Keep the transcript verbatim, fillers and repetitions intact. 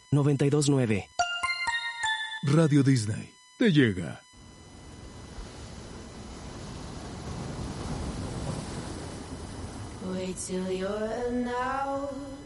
noventa y dos nueve. Radio Disney te llega. Wait till you're now.